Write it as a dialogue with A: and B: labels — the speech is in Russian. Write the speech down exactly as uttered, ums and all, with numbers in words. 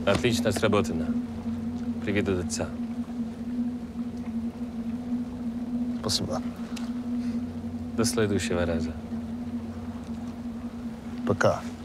A: Отлично сработано. Приведу отца.
B: Спасибо.
A: До следующего раза.
B: Пока.